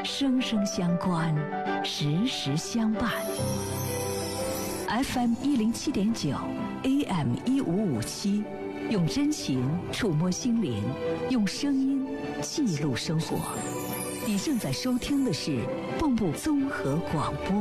生生相关，时时相伴。FM 107.9 AM 1557，用真情触摸心灵，用声音记录生活。你正在收听的是蚌埠综合广播。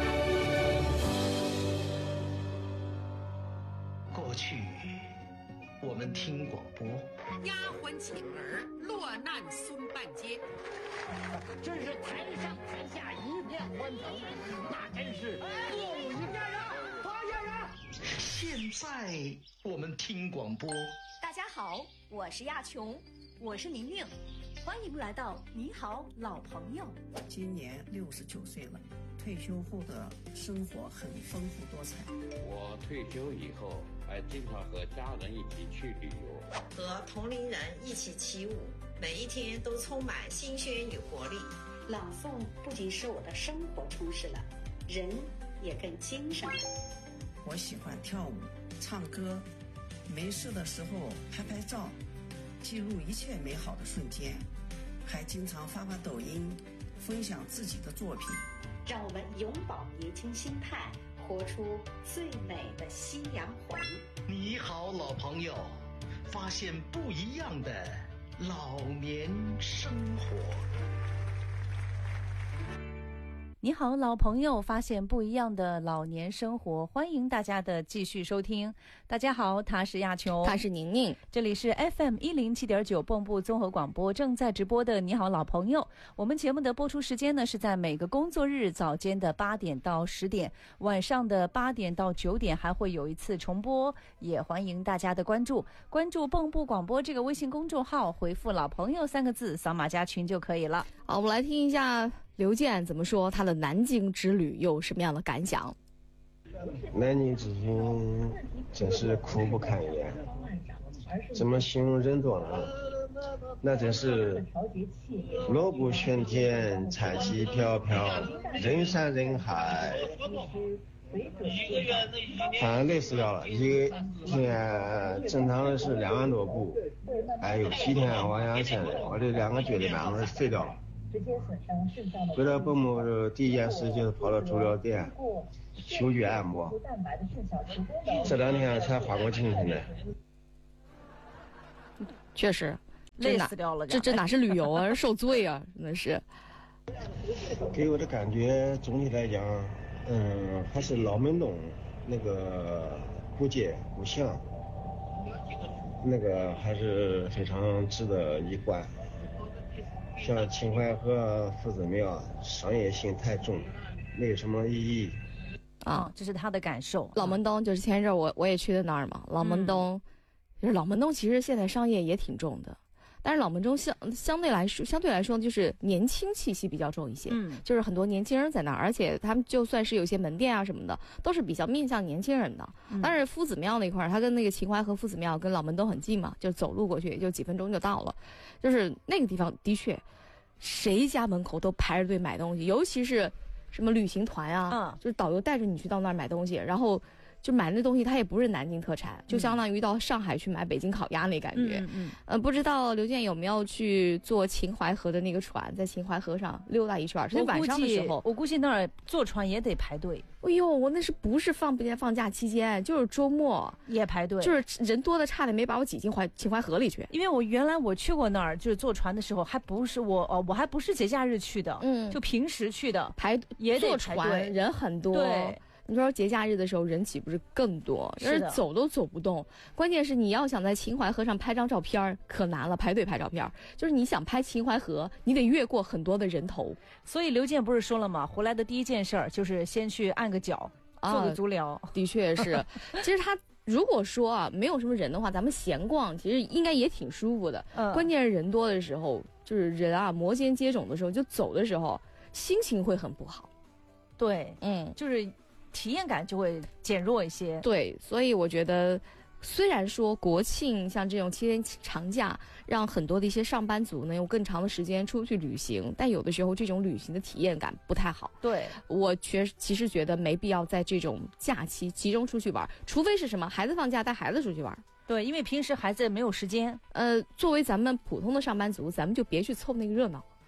过去我们听广播， 丫鬟请儿落难孙半截， 真是台上台下一片欢腾，那真是乐无人呀！多少人？ 现在我们听广播。 大家好，我是亚琼，我是宁宁，欢迎来到你好老朋友。 今年69岁了，退休后的生活很丰富多彩。 我退休以后还经常和家人一起去旅游， 和同龄人一起起舞，每一天都充满新鲜与活力。 朗诵不仅使我的生活充实了，人也更精神了。 我喜欢跳舞、唱歌，没事的时候拍拍照，记录一切美好的瞬间，还经常发抖音，分享自己的作品。 让我们永葆年轻心态，活出最美的夕阳红。 你好老朋友，发现不一样的老年生活。 你好老朋友，发现不一样的老年生活，欢迎大家的继续收听。大家好，他是亚琼， 他是宁宁， 这里是 FM 107.9蚌埠综合广播正在直播的你好老朋友。我们节目的播出时间呢是在每个工作日早间的8点到10点，晚上的8点到9点还会有一次重播，也欢迎大家的关注蚌埠广播这个微信公众号，回复老朋友3个字，扫码加群就可以了。 好，我们来听一下刘健怎么说他的南京之旅有什么样的感想。 南京之行真是苦不堪言，怎么形容人多呢？那真是锣鼓喧天，彩旗飘飘，人山人海，反正累死了。一天正常的是2万多步，哎呦，7天往下沉，我这2个脚的板子废掉了。回到蚌埠第一件事就是跑到足疗店休息按摩，这2天才缓过精神来。 确实累死掉了， 这哪是旅游啊，是受罪啊，真的是。 给我的感觉总体来讲，还是老门东那个古街古巷，那个还是非常值得一观。像秦淮河夫子庙商业性太重，没有什么意义啊，这是他的感受。 老门东就是前一阵我也去的那儿嘛，老门东，就是老门东其实现在商业也挺重的，但是老门东相对来说就是年轻气息比较重一些，就是很多年轻人在那儿，而且他们就算是有些门店啊什么的，都是比较面向年轻人的。但是夫子庙那块儿，它跟那个秦淮河夫子庙跟老门东很近嘛，就走路过去也就几分钟就到了，就是那个地方的确，谁家门口都排着队买东西，尤其是什么旅行团啊，就是导游带着你去到那儿买东西，然后就买那东西，它也不是南京特产，就相当于到上海去买北京烤鸭那感觉。不知道刘健有没有去坐秦淮河的那个船，在秦淮河上溜达一圈？是晚上的时候， 我估计那儿坐船也得排队。 哎呦，我那是不是放假期间，就是周末也排队， 就是人多的差点没把我挤进秦淮河里去。 因为我原来去过那儿，就是坐船的时候，还不是我还不是节假日去的，就平时去的，也得排队， 人很多。对。你说节假日的时候人岂不是更多？但是走都走不动。关键是你要想在秦淮河上拍张照片可难了，排队拍照片。就是你想拍秦淮河，你得越过很多的人头。 所以刘健不是说了吗？回来的第一件事就是先去按个脚，做个足疗。 的确是。其实他如果说没有什么人的话，咱们闲逛其实应该也挺舒服的。关键是人多的时候，就是人摩肩接踵的时候，就走的时候心情会很不好。 对，就是体验感就会减弱一些。 对，所以我觉得虽然说国庆像这种7天长假让很多的一些上班族能有更长的时间出去旅行，但有的时候这种旅行的体验感不太好。 对， 我其实觉得没必要在这种假期集中出去玩，除非是什么孩子放假带孩子出去玩。 对，因为平时孩子没有时间。 作为咱们普通的上班族，咱们就别去凑那个热闹。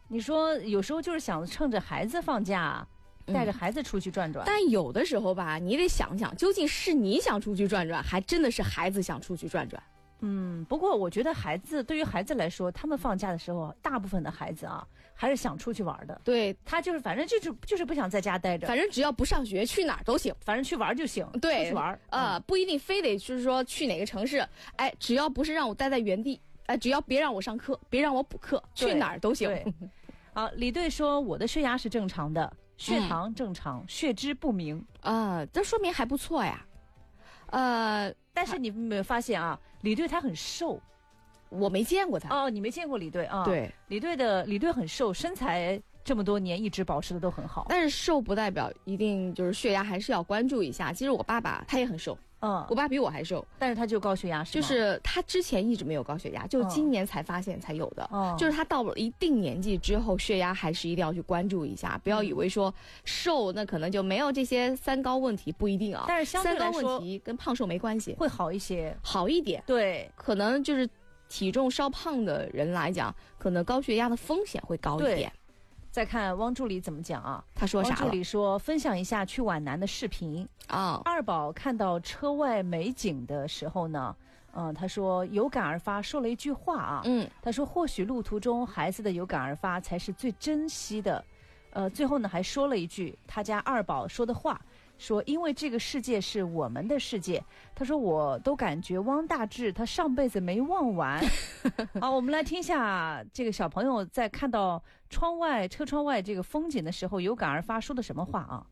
你说有时候就是想趁着孩子放假，带着孩子出去转转。 但有的时候吧，你得想想，究竟是你想出去转转，还真的是孩子想出去转转。 不过我觉得对于孩子来说，他们放假的时候，大部分的孩子啊，还是想出去玩的。 对， 他就是反正就是不想在家待着， 反正只要不上学，去哪儿都行， 反正去玩就行。 对， 出去玩不一定非得就是说去哪个城市，哎，只要不是让我待在原地，哎，只要别让我上课，别让我补课，去哪儿都行。 好，李队说我的血压是正常的，血糖正常，血脂不明这说明还不错呀。 但是你没有发现啊，李队他很瘦， 我没见过他。 哦，你没见过李队啊？ 对， 李队很瘦，身材这么多年一直保持的都很好。 但是瘦不代表一定就是血压，还是要关注一下。其实我爸爸他也很瘦，我爸比我还瘦， 但是他就高血压， 就是他之前一直没有高血压，就今年才发现才有的。就是他到了一定年纪之后，血压还是一定要去关注一下，不要以为说瘦那可能就没有这些三高问题，不一定啊。 但是相对来说， 三高问题跟胖瘦没关系， 会好一些， 好一点。 对， 可能就是体重稍胖的人来讲，可能高血压的风险会高一点。 再看汪助理怎么讲啊？ 他说啥了？ 汪助理说分享一下去皖南的视频啊。二宝看到车外美景的时候呢，他说有感而发，说了一句话啊。他说或许路途中孩子的有感而发才是最珍惜的。最后呢还说了一句他家二宝说的话，说因为这个世界是我们的世界。他说我都感觉汪大志他上辈子没忘完。好，我们来听一下这个小朋友在看到车窗外这个风景的时候有感而发说的什么话啊？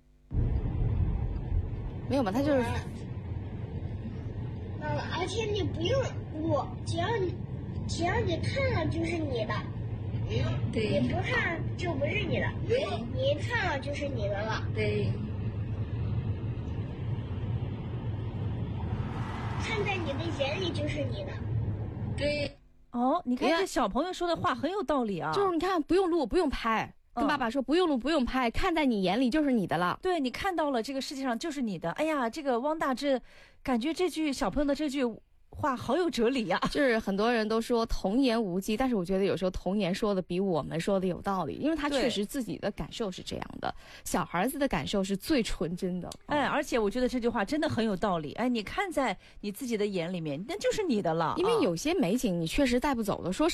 没有吧，他就是而且你不用只要你看了就是你的，对，你不看就不是你的，对，你一看了就是你的了，对，看在你的眼里就是你的，对。 哦，你看这小朋友说的话很有道理啊， 就是你看不用录不用拍，跟爸爸说不用录不用拍，看在你眼里就是你的了。 对，你看到了这个世界上就是你的。哎呀，这个汪大志，感觉这句小朋友的这句话好有哲理呀。 就是很多人都说童言无忌，但是我觉得有时候童言说的比我们说的有道理，因为他确实自己的感受是这样的，小孩子的感受是最纯真的。 而且我觉得这句话真的很有道理。你看在你自己的眼里面，那就是你的了。 因为有些美景你确实带不走的，说